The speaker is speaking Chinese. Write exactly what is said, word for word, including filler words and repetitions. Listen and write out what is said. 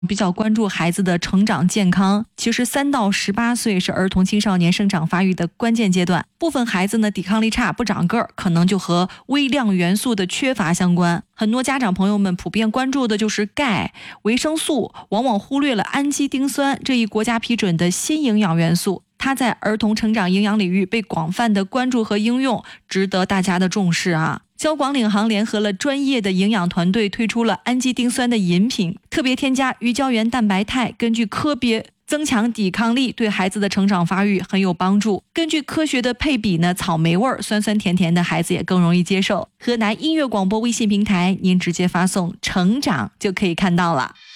比较关注孩子的成长健康。其实三到十八岁是儿童青少年生长发育的关键阶段，部分孩子呢抵抗力差不长个儿，可能就和微量元素的缺乏相关。很多家长朋友们普遍关注的就是钙、维生素，往往忽略了氨基丁酸这一国家批准的新营养元素。它在儿童成长营养领域被广泛的关注和应用，值得大家的重视啊。交广领航联合了专业的营养团队，推出了氨基丁酸的饮品，特别添加鱼胶原蛋白肽，根据科别增强抵抗力，对孩子的成长发育很有帮助。根据科学的配比呢，草莓味儿酸酸甜甜的孩子也更容易接受。河南音乐广播微信平台，您直接发送成长就可以看到了。